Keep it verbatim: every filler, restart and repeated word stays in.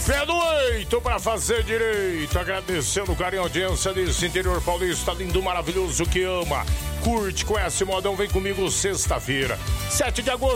Pé no eito pra fazer direito. Agradecendo o carinho e audiência desse interior paulista lindo, maravilhoso que ama. Curte, conhece modão, vem comigo sexta-feira, sete de agosto.